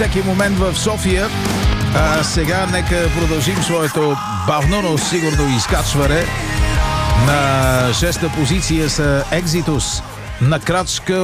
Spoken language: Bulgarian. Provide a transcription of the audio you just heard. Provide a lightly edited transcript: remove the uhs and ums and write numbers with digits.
всеки момент в София. Сега нека продължим своето бавно, но сигурно изкачване. На шеста позиция са Exodus на крачка